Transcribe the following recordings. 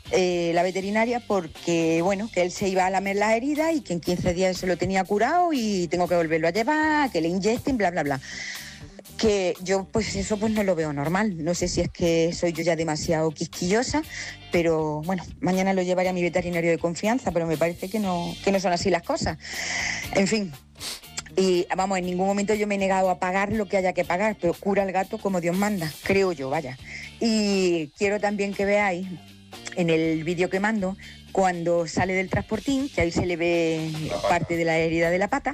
la veterinaria porque, bueno, que él se iba a lamer las heridas y que en 15 días se lo tenía curado y tengo que volverlo a llevar, que le inyecten, bla, bla, bla. Que yo, pues eso pues no lo veo normal. No sé si es que soy yo ya demasiado quisquillosa, pero bueno, mañana lo llevaré a mi veterinario de confianza, pero me parece que no son así las cosas. En fin. Y vamos, en ningún momento yo me he negado a pagar lo que haya que pagar, pero cura al gato como Dios manda, creo yo, vaya. Y quiero también que veáis en el vídeo que mando, cuando sale del transportín, que ahí se le ve parte de la herida de la pata,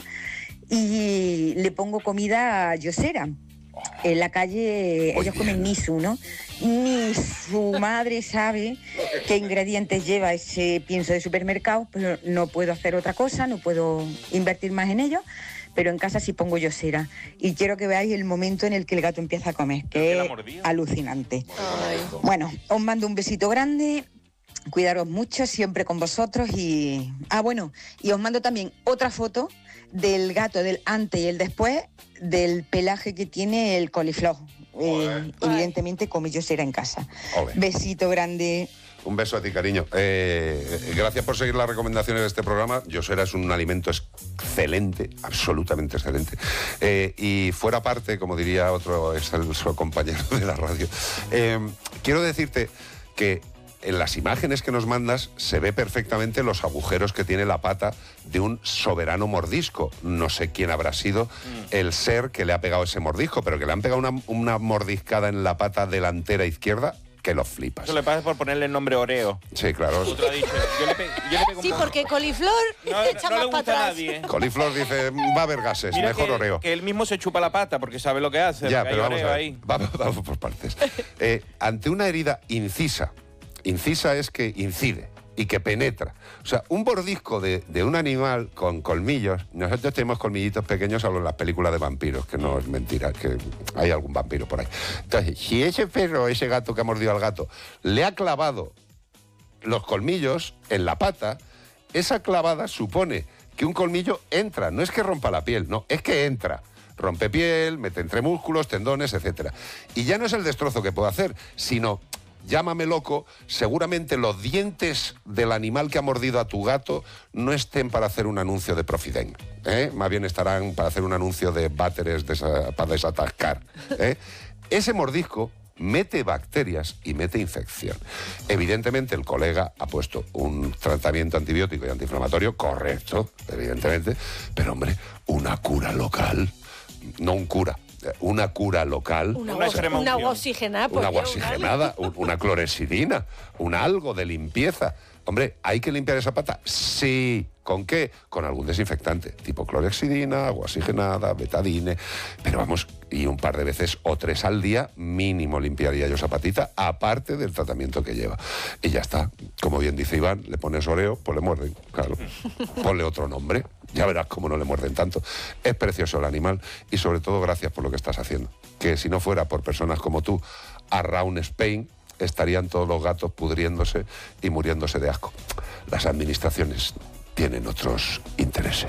y le pongo comida a Yosera. En la calle ellos comen nisu, ¿no? Ni su madre sabe qué ingredientes lleva ese pienso de supermercado, pero no puedo hacer otra cosa, no puedo invertir más en ello, pero en casa sí pongo Yosera. Y quiero que veáis el momento en el que el gato empieza a comer, que es alucinante. Ay. Bueno, os mando un besito grande, cuidaros mucho, siempre con vosotros y... Ah, bueno, y os mando también otra foto del gato, del antes y el después, del pelaje que tiene el coliflor. Evidentemente come Yosera en casa. Besito grande. Un beso a ti, cariño. Gracias por seguir las recomendaciones de este programa. Yosera es un alimento excelente, absolutamente excelente. Y fuera parte, como diría otro excelso compañero de la radio, quiero decirte que en las imágenes que nos mandas se ve perfectamente los agujeros que tiene la pata de un soberano mordisco. No sé quién habrá sido el ser que le ha pegado ese mordisco, pero que le han pegado una mordiscada en la pata delantera izquierda que lo flipas. Eso le pasa por ponerle el nombre Oreo. Sí, claro. Otro ha dicho. Yo le pego sí, porque coliflor echa más para atrás. Nadie. Coliflor dice, va a haber gases, mira mejor Oreo. Que él mismo se chupa la pata porque sabe lo que hace. Ya, pero vamos a ver. Vamos por partes. Ante una herida incisa es que incide y que penetra. O sea, un mordisco de un animal con colmillos, nosotros tenemos colmillitos pequeños solo en las películas de vampiros, que no es mentira, que hay algún vampiro por ahí. Entonces, si ese perro, ese gato que ha mordido al gato, le ha clavado los colmillos en la pata, esa clavada supone que un colmillo entra, no es que rompa la piel, no, es que entra. Rompe piel, mete entre músculos, tendones, etc. Y ya no es el destrozo que puede hacer, sino... Llámame loco, seguramente los dientes del animal que ha mordido a tu gato no estén para hacer un anuncio de Profiden, más bien estarán para hacer un anuncio de váteres para desatascar. Ese mordisco mete bacterias y mete infección. Evidentemente el colega ha puesto un tratamiento antibiótico y antiinflamatorio correcto, evidentemente, pero hombre, una cura local, no un cura. Una cura local. Una agua oxigenada. Una agua oxigenada, una clorexidina, un algo de limpieza. Hombre, ¿hay que limpiar esa pata? Sí. ¿Con qué? Con algún desinfectante, tipo clorexidina, agua oxigenada, betadine. Pero vamos, y un par de veces o 3 al día mínimo limpiaría yo esa patita, aparte del tratamiento que lleva. Y ya está. Como bien dice Iván, le pones Oreo, pues le muerden. Claro. Ponle otro nombre. Ya verás cómo no le muerden tanto. Es precioso el animal y sobre todo gracias por lo que estás haciendo. Que si no fuera por personas como tú, around Spain, estarían todos los gatos pudriéndose y muriéndose de asco. Las administraciones tienen otros intereses.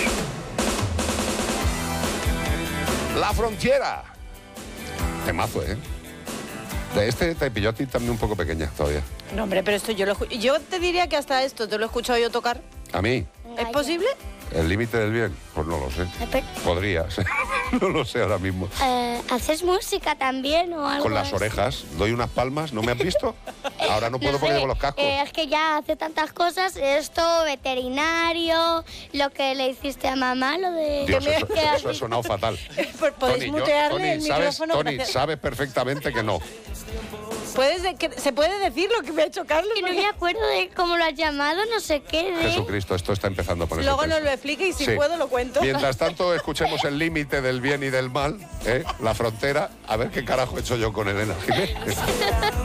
La Frontiera. Temazo, ¿eh? De este te pilló a ti también un poco pequeña todavía. No, hombre, pero esto yo te diría que hasta esto te lo he escuchado yo tocar. ¿A mí? ¿Es posible? ¿El límite del bien? Pues no lo sé. Podría ser. No lo sé ahora mismo. ¿Haces música también o algo? Con las orejas. Doy unas palmas. ¿No me has visto? Ahora no puedo porque llevo los cascos. Es que ya hace tantas cosas. Esto, veterinario, lo que le hiciste a mamá, lo de... Dios, eso ha sonado fatal. ¿Podéis mutearle el micrófono? Tony, sabes perfectamente que no. ¿Se puede decir lo que me ha hecho Carlos? Que no me acuerdo de cómo lo has llamado, no sé qué. Jesucristo, esto está empezando a ponerse Luego tenso. nos lo explique y si puedo lo cuento. Mientras tanto, escuchemos el límite del bien y del mal, la frontera, a ver qué carajo he hecho yo con Elena Jiménez.